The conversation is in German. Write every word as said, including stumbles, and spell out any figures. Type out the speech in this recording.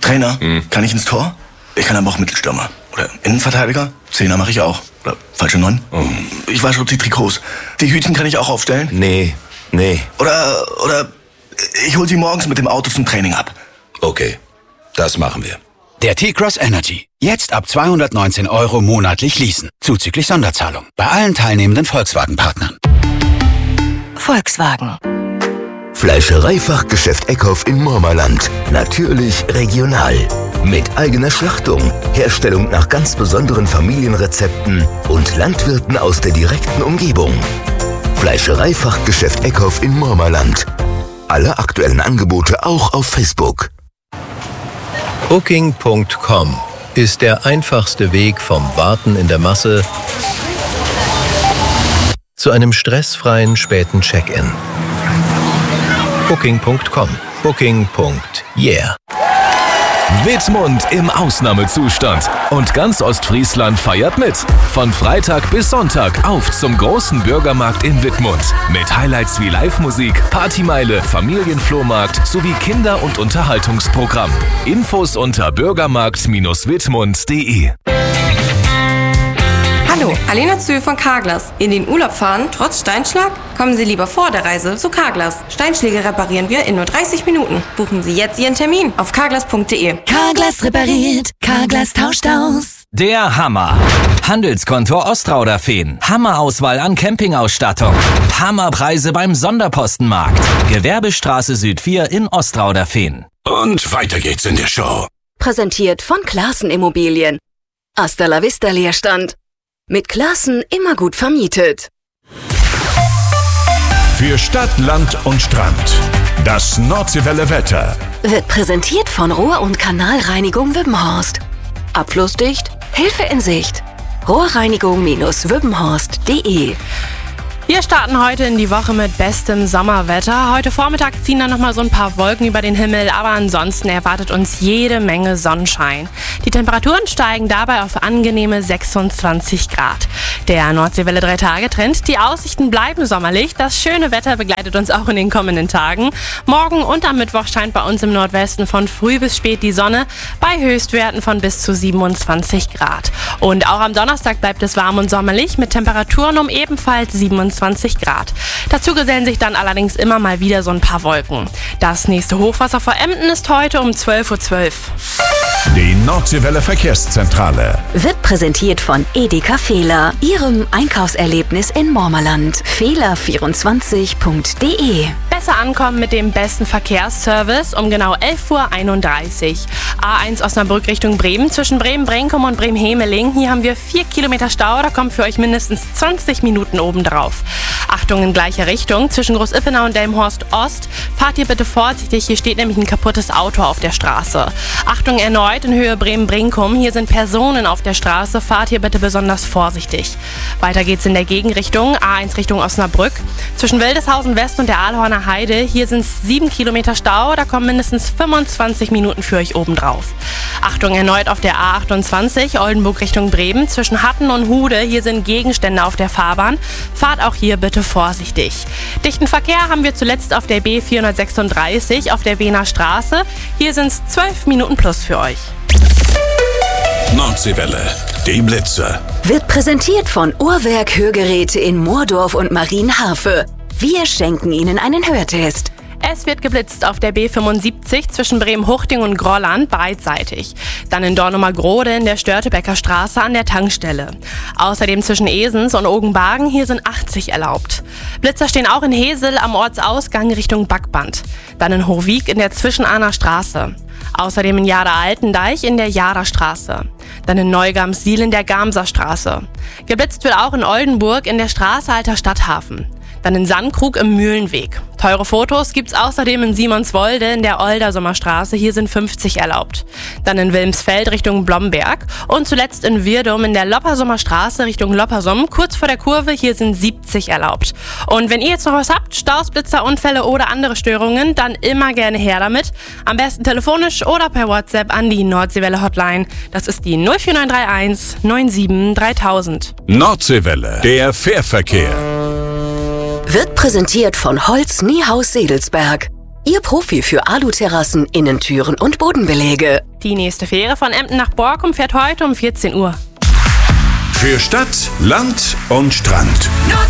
Trainer, Hm. kann ich ins Tor? Ich kann aber auch Mittelstürmer. Oder Innenverteidiger? Zehner mache ich auch. Oder falsche Neun? Oh. Ich wasche die Trikots. Die Hütchen kann ich auch aufstellen? Nee, nee. Oder, oder ich hol sie morgens mit dem Auto zum Training ab. Okay, das machen wir. Der T-Cross Energy. Jetzt ab zweihundertneunzehn Euro monatlich leasen. Zuzüglich Sonderzahlung. Bei allen teilnehmenden Volkswagen-Partnern. Volkswagen. Fleischereifachgeschäft Eckhoff in Mormerland. Natürlich regional. Mit eigener Schlachtung, Herstellung nach ganz besonderen Familienrezepten und Landwirten aus der direkten Umgebung. Fleischereifachgeschäft Eckhoff in Mormerland. Alle aktuellen Angebote auch auf Facebook. Booking Punkt com ist der einfachste Weg vom Warten in der Masse zu einem stressfreien späten Check-in. Booking Punkt com. Booking. Yeah. Wittmund im Ausnahmezustand. Und ganz Ostfriesland feiert mit. Von Freitag bis Sonntag auf zum großen Bürgermarkt in Wittmund. Mit Highlights wie Live-Musik, Partymeile, Familienflohmarkt sowie Kinder- und Unterhaltungsprogramm. Infos unter bürgermarkt Bindestrich wittmund punkt de. Hallo, Alena Zö von Carglass. In den Urlaub fahren, trotz Steinschlag? Kommen Sie lieber vor der Reise zu Carglass. Steinschläge reparieren wir in nur dreißig Minuten. Buchen Sie jetzt Ihren Termin auf carglass punkt de. Carglass repariert, Carglass tauscht aus. Der Hammer. Handelskontor Ostrauderfehn. Hammerauswahl an Campingausstattung. Hammerpreise beim Sonderpostenmarkt. Gewerbestraße Süd vier in Ostrauderfehn. Und weiter geht's in der Show. Präsentiert von Classen Immobilien. Hasta la vista Leerstand. Mit Classen immer gut vermietet. Für Stadt, Land und Strand. Das Nordseewelle Wetter. Wird präsentiert von Rohr- und Kanalreinigung Wippenhorst. Abflussdicht, Hilfe in Sicht. Rohrreinigung Wippenhorst punkt de. Wir starten heute in die Woche mit bestem Sommerwetter. Heute Vormittag ziehen dann nochmal so ein paar Wolken über den Himmel, aber ansonsten erwartet uns jede Menge Sonnenschein. Die Temperaturen steigen dabei auf angenehme sechsundzwanzig Grad. Der Nordseewelle drei Tage Trend. Die Aussichten bleiben sommerlich. Das schöne Wetter begleitet uns auch in den kommenden Tagen. Morgen und am Mittwoch scheint bei uns im Nordwesten von früh bis spät die Sonne bei Höchstwerten von bis zu siebenundzwanzig Grad. Und auch am Donnerstag bleibt es warm und sommerlich mit Temperaturen um ebenfalls siebenundzwanzig Grad. Dazu gesellen sich dann allerdings immer mal wieder so ein paar Wolken. Das nächste Hochwasser vor Emden ist heute um zwölf Uhr zwölf. Die Nordseewelle Verkehrszentrale. Wird präsentiert von Edeka Fehler, Ihrem Einkaufserlebnis in Mormerland. Fehler vierundzwanzig punkt de. Besser ankommen mit dem besten Verkehrsservice um genau elf Uhr einunddreißig. A eins Osnabrück Richtung Bremen, zwischen Bremen-Brenkum und Bremen-Hemeling. Hier haben wir vier Kilometer Stau, da kommt für euch mindestens zwanzig Minuten obendrauf. Achtung in gleicher Richtung, zwischen Großippenau und Delmenhorst Ost. Fahrt ihr bitte vorsichtig, hier steht nämlich ein kaputtes Auto auf der Straße. Achtung erneut in Höhe Bremen-Brenkum, hier sind Personen auf der Straße, fahrt hier bitte besonders vorsichtig. Weiter geht's in der Gegenrichtung, A eins Richtung Osnabrück. Zwischen Wildeshausen West und der Aalhorner Heide, hier sind es sieben Kilometer Stau, da kommen mindestens fünfundzwanzig Minuten für euch obendrauf. Achtung erneut auf der A achtundzwanzig, Oldenburg Richtung Bremen, zwischen Hatten und Hude, hier sind Gegenstände auf der Fahrbahn. Fahrt auch hier bitte vorsichtig. Dichten Verkehr haben wir zuletzt auf der B vierhundertsechsunddreißig auf der Wiener Straße. Hier sind es zwölf Minuten plus für euch. Nordseewelle, die Blitze. Wird präsentiert von Uhrwerk Hörgeräte in Moordorf und Marienhafe. Wir schenken Ihnen einen Hörtest. Es wird geblitzt auf der B fünfundsiebzig zwischen Bremen-Huchting und Grolland beidseitig. Dann in Dornumer-Grode in der Störtebecker Straße an der Tankstelle. Außerdem zwischen Esens und Ogenbagen, hier sind achtzig erlaubt. Blitzer stehen auch in Hesel am Ortsausgang Richtung Backband. Dann in Hochwiek in der Zwischenahner Straße. Außerdem in Jada-Altendeich in der Jada-Straße. Dann in Neugams-Siel in der Gamser Straße. Geblitzt wird auch in Oldenburg in der Straße Alter Stadthafen. Dann in Sandkrug im Mühlenweg. Teure Fotos gibt's außerdem in Simonswolde in der Oldersommerstraße. Hier sind fünfzig erlaubt. Dann in Wilmsfeld Richtung Blomberg. Und zuletzt in Wirdum in der Loppersumer Straße Richtung Loppersum. Kurz vor der Kurve, hier sind siebzig erlaubt. Und wenn ihr jetzt noch was habt, Staus, Blitzer, Unfälle oder andere Störungen, dann immer gerne her damit. Am besten telefonisch oder per WhatsApp an die Nordseewelle Hotline. Das ist die null vier neun drei eins neun sieben dreitausend. Nordseewelle, der Fährverkehr. Wird präsentiert von Holz Niehaus Sedelsberg. Ihr Profi für Aluterrassen, Innentüren und Bodenbeläge. Die nächste Fähre von Emden nach Borkum fährt heute um vierzehn Uhr. Für Stadt, Land und Strand.